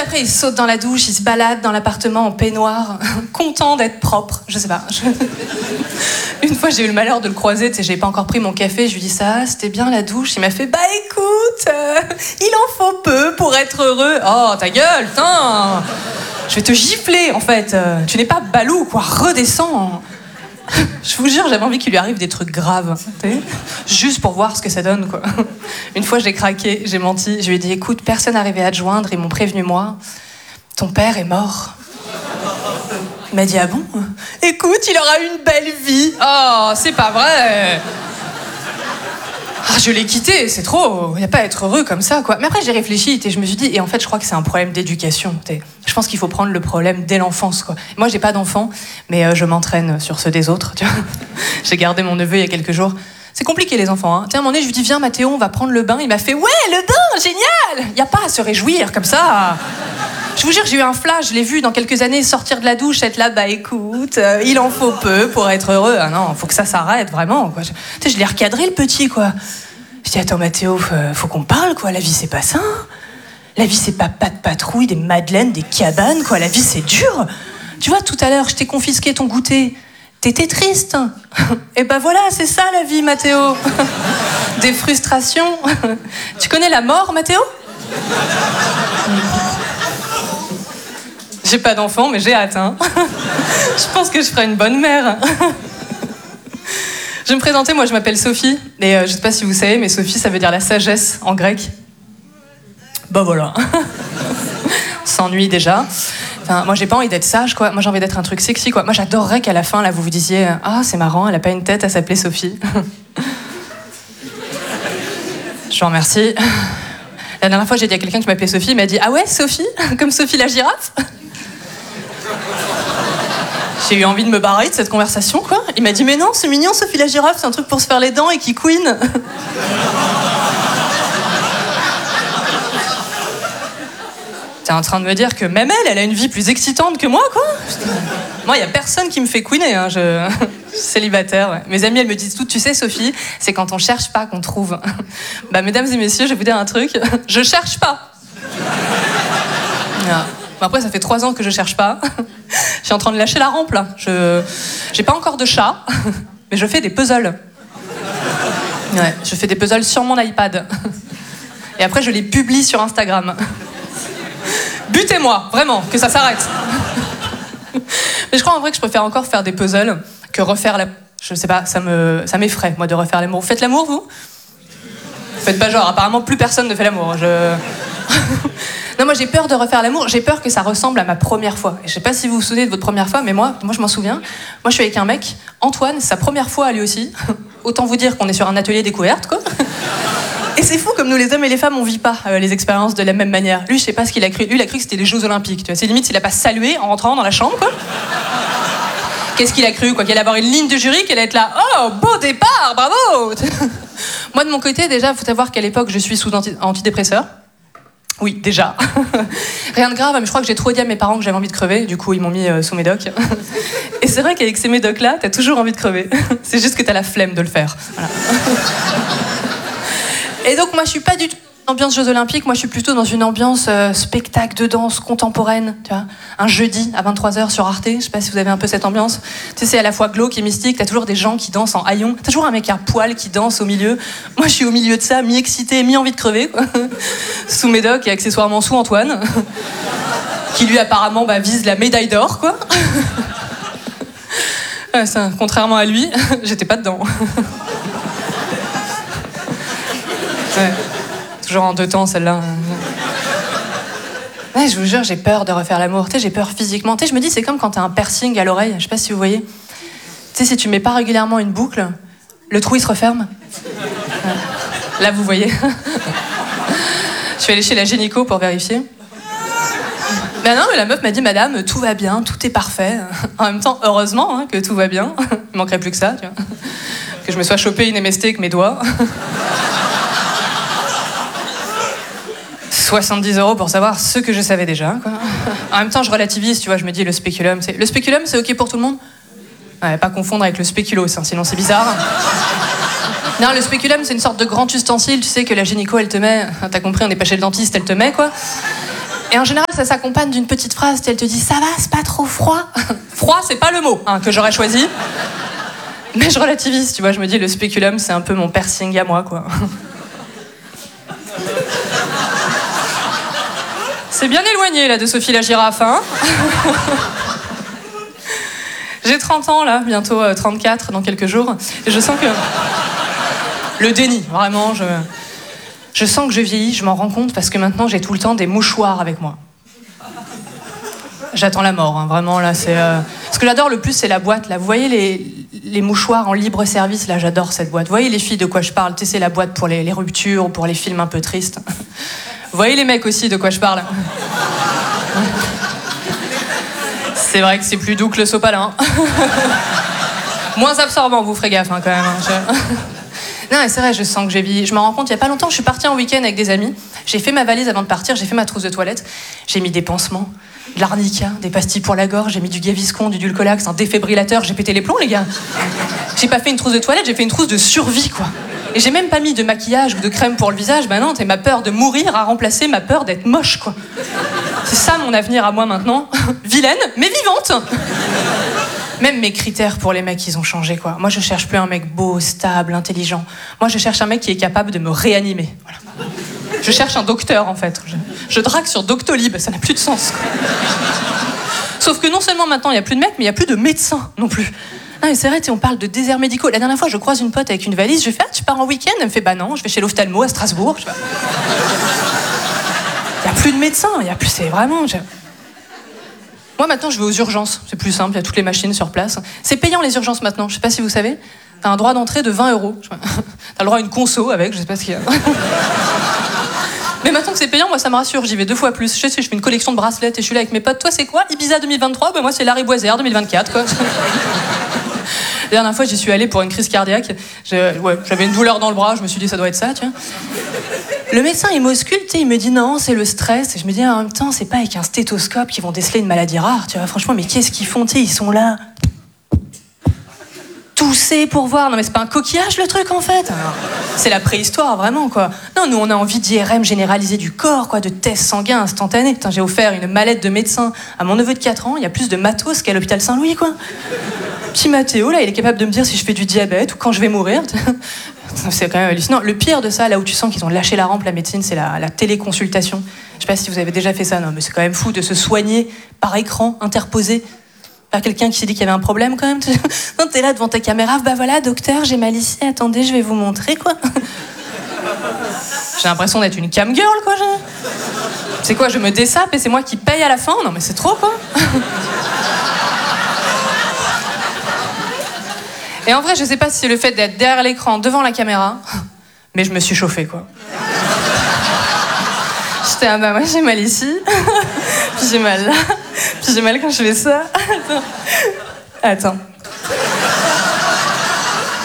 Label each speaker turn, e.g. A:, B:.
A: après, il saute dans la douche, il se balade dans l'appartement en peignoir, content d'être propre. Je sais pas. Une fois, j'ai eu le malheur de le croiser, tu sais, j'avais pas encore pris mon café, je lui dis ça, c'était bien la douche. Il m'a fait, bah écoute, il en faut peu pour être heureux. Oh, ta gueule, putain. Je vais te gifler, en fait. Tu n'es pas Balou, quoi, redescends. Je vous jure, j'avais envie qu'il lui arrive des trucs graves, juste pour voir ce que ça donne, quoi. Une fois, j'ai craqué, j'ai menti, je lui ai dit, écoute, personne n'arrivait à te joindre, ils m'ont prévenu moi. Ton père est mort. Il m'a dit, ah bon? Écoute, il aura une belle vie. Oh, c'est pas vrai. Ah, je l'ai quitté, c'est trop. Il n'y a pas à être heureux comme ça, quoi. Mais après, j'ai réfléchi et je me suis dit, et en fait, je crois que c'est un problème d'éducation. Je pense qu'il faut prendre le problème dès l'enfance, quoi. Moi, j'ai pas d'enfant, mais je m'entraîne sur ceux des autres, tu vois. J'ai gardé mon neveu il y a quelques jours. C'est compliqué, les enfants, hein. Tu sais, à un moment donné, je lui dis, viens, Mathéo, on va prendre le bain. Il m'a fait, ouais, le bain, génial. Il n'y a pas à se réjouir comme ça. Je vous jure, j'ai eu un flash, je l'ai vu dans quelques années sortir de la douche, être là, bah écoute, il en faut peu pour être heureux. Ah non, faut que ça s'arrête, vraiment, quoi. Tu sais, je l'ai recadré, le petit, quoi. Je dis, attends, Mathéo, faut qu'on parle, quoi. La vie, c'est pas ça. La vie, c'est pas de patrouille, des madeleines, des cabanes, quoi. La vie, c'est dur. Tu vois, tout à l'heure, je t'ai confisqué ton goûter. T'étais triste. Et ben voilà, c'est ça, la vie, Mathéo. Des frustrations. Tu connais la mort, Mathéo? J'ai pas d'enfant, mais j'ai hâte, hein. Je pense que je ferai une bonne mère. Je vais me présenter, moi je m'appelle Sophie, et je sais pas si vous savez, mais Sophie ça veut dire la sagesse en grec. Bah voilà. On s'ennuie déjà. Enfin, moi j'ai pas envie d'être sage, quoi. Moi j'ai envie d'être un truc sexy, quoi. Moi j'adorerais qu'à la fin, là, vous vous disiez « Ah, c'est marrant, elle a pas une tête à s'appeler Sophie. » Je vous remercie. La dernière fois j'ai dit à quelqu'un qui m'appelait Sophie, il m'a dit « Ah ouais, Sophie? Comme Sophie la girafe ?» J'ai eu envie de me barrer de cette conversation, quoi. Il m'a dit, mais non, c'est mignon, Sophie la girafe, c'est un truc pour se faire les dents et qui couine. T'es en train de me dire que même elle a une vie plus excitante que moi, quoi. Moi, il y a personne qui me fait couiner, hein. Je suis célibataire, ouais. Mes amies, elles me disent tout, tu sais, Sophie, c'est quand on cherche pas qu'on trouve. Bah, mesdames et messieurs, je vais vous dire un truc, je cherche pas. Ah. Après, ça fait 3 ans que je cherche pas. Je suis en train de lâcher la rampe, là. J'ai pas encore de chat, mais je fais des puzzles. Ouais, je fais des puzzles sur mon iPad. Et après, je les publie sur Instagram. Butez-moi, vraiment, que ça s'arrête. Mais je crois en vrai que je préfère encore faire des puzzles que refaire la... Je sais pas, ça m'effraie, moi, de refaire l'amour. Vous faites l'amour, vous? Faites pas genre, apparemment, plus personne ne fait l'amour. Non, moi j'ai peur de refaire l'amour, j'ai peur que ça ressemble à ma première fois. Et je sais pas si vous vous souvenez de votre première fois, mais moi je m'en souviens. Moi je suis avec un mec, Antoine, sa première fois à lui aussi. Autant vous dire qu'on est sur un atelier découverte, quoi. Et c'est fou comme nous les hommes et les femmes on vit pas les expériences de la même manière. Lui je sais pas ce qu'il a cru, lui il a cru que c'était les Jeux Olympiques. Tu vois, c'est limite s'il a pas salué en rentrant dans la chambre, quoi. Qu'est-ce qu'il a cru, quoi, qu'il allait avoir une ligne de jury, qu'elle allait être là, oh beau départ, bravo. Moi de mon côté déjà, faut savoir qu'à l'époque je suis sous antidépresseur. Oui, déjà. Rien de grave, mais je crois que j'ai trop dit à mes parents que j'avais envie de crever, du coup ils m'ont mis sous médoc. Et c'est vrai qu'avec ces médocs-là, t'as toujours envie de crever. C'est juste que t'as la flemme de le faire. Voilà. Et donc moi je suis pas du tout dans l'ambiance Jeux Olympiques, moi je suis plutôt dans une ambiance spectacle de danse contemporaine, tu vois, un jeudi à 23h sur Arte, je sais pas si vous avez un peu cette ambiance. Tu sais, c'est à la fois glauque et mystique, t'as toujours des gens qui dansent en haillons, t'as toujours un mec à poil qui danse au milieu. Moi je suis au milieu de ça, mi-excité, mi-envie de crever, quoi. Sous médoc et accessoirement sous Antoine, qui lui apparemment vise la médaille d'or, quoi. Ça, contrairement à lui, j'étais pas dedans. Ouais. Toujours en 2 temps, celle-là. Ouais, je vous jure, j'ai peur de refaire l'amour. Tu sais, j'ai peur physiquement. Tu sais, je me dis, c'est comme quand t'as un piercing à l'oreille. Je sais pas si vous voyez. Tu sais, si tu mets pas régulièrement une boucle, le trou, il se referme. Ouais. Là, vous voyez. Je suis allée chez la gynéco pour vérifier. Ben non, mais la meuf m'a dit, madame, tout va bien, tout est parfait. En même temps, heureusement que tout va bien. Il manquerait plus que ça, tu vois. Que je me sois chopé une MST avec mes doigts. 70 € pour savoir ce que je savais déjà, quoi. En même temps, je relativise, tu vois, je me dis, le spéculum, c'est... Le spéculum, c'est OK pour tout le monde? Ouais, pas confondre avec le spéculoos, hein, sinon c'est bizarre. Non, le spéculum, c'est une sorte de grand ustensile, tu sais, que la gynéco, elle te met... T'as compris, on n'est pas chez le dentiste, elle te met, quoi. Et en général, ça s'accompagne d'une petite phrase, elle te dit « ça va, c'est pas trop froid ?» Froid, c'est pas le mot que j'aurais choisi. Mais je relativise, tu vois, je me dis le spéculum, c'est un peu mon piercing à moi, quoi. C'est bien éloigné, là, de Sophie la girafe, hein. J'ai 30 ans, là, bientôt 34 dans quelques jours, et je sens que... Le déni, vraiment, je sens que je vieillis, je m'en rends compte, parce que maintenant, j'ai tout le temps des mouchoirs avec moi. J'attends la mort, hein, vraiment, là, c'est... Ce que j'adore le plus, c'est la boîte, là. Vous voyez les mouchoirs en libre service, là, j'adore cette boîte. Vous voyez les filles de quoi je parle, tu sais, c'est la boîte pour les ruptures ou pour les films un peu tristes. Vous voyez les mecs aussi de quoi je parle. C'est vrai que c'est plus doux que le sopalin. Moins absorbant, vous ferez gaffe, hein, quand même. Non, mais c'est vrai, je sens que j'ai vieilli. Je m'en rends compte, il y a pas longtemps, je suis partie en week-end avec des amis. J'ai fait ma valise avant de partir, j'ai fait ma trousse de toilette. J'ai mis des pansements, de l'arnica, des pastilles pour la gorge, j'ai mis du Gaviscon, du Dulcolax, un défibrillateur. J'ai pété les plombs, les gars. J'ai pas fait une trousse de toilette, j'ai fait une trousse de survie, quoi. Et j'ai même pas mis de maquillage ou de crème pour le visage. Bah non, ma peur de mourir a remplacé ma peur d'être moche, quoi. C'est ça mon avenir à moi maintenant. Vilaine, mais vivante. Même mes critères pour les mecs, ils ont changé, quoi. Moi, je cherche plus un mec beau, stable, intelligent. Moi, je cherche un mec qui est capable de me réanimer. Voilà. Je cherche un docteur, en fait. Je drague sur Doctolib, ça n'a plus de sens, quoi. Sauf que non seulement maintenant, il n'y a plus de mecs, mais il n'y a plus de médecins non plus. Non, mais c'est vrai, on parle de déserts médicaux. La dernière fois, je croise une pote avec une valise, je lui fais « Ah, tu pars en week-end ?» Elle me fait « Bah non, je vais chez l'ophtalmo à Strasbourg. » Il n'y a plus de médecins, il n'y a plus... C'est vraiment... Moi, maintenant, je vais aux urgences. C'est plus simple, il y a toutes les machines sur place. C'est payant, les urgences, maintenant. Je sais pas si vous savez. T'as un droit d'entrée de 20 €. T'as le droit à une conso avec, je sais pas ce qu'il y a. Mais maintenant que c'est payant, moi, ça me rassure. J'y vais 2 fois plus. Je fais une collection de bracelets et je suis là avec mes potes. Toi, c'est quoi Ibiza 2023 ? Bah, moi, c'est Larry Boisière 2024, quoi. La dernière fois, j'y suis allée pour une crise cardiaque. J'avais une douleur dans le bras, je me suis dit, ça doit être ça, tiens. Le médecin, il m'ausculte, il me dit non, c'est le stress. Et je me dis, en même temps, c'est pas avec un stéthoscope qu'ils vont déceler une maladie rare, tu vois. Franchement, mais qu'est-ce qu'ils font, ils sont là. Tousser pour voir. Non, mais c'est pas un coquillage, le truc, en fait. C'est la préhistoire, vraiment, quoi. Non, nous, on a envie d'IRM généralisé du corps, quoi, de tests sanguins instantanés. Putain, j'ai offert une mallette de médecin à mon neveu de 4 ans. Il y a plus de matos qu'à l'hôpital Saint-Louis, quoi. Petit Mathéo, là, il est capable de me dire si je fais du diabète ou quand je vais mourir. C'est quand même hallucinant. Le pire de ça, là où tu sens qu'ils ont lâché la rampe, la médecine, c'est la téléconsultation. Je sais pas si vous avez déjà fait ça, non, mais c'est quand même fou de se soigner par écran interposé par quelqu'un qui s'est dit qu'il y avait un problème, quand même. Non, t'es là devant ta caméra, bah voilà, docteur, j'ai mal ici, attendez, je vais vous montrer, quoi. J'ai l'impression d'être une cam girl, quoi. C'est quoi, je me dessape et c'est moi qui paye à la fin ? Non, mais c'est trop, quoi. Et en vrai, je sais pas si c'est le fait d'être derrière l'écran, devant la caméra, mais je me suis chauffée, quoi. J'étais, ah bah moi j'ai mal ici, puis j'ai mal là, puis j'ai mal quand je fais ça. Attends.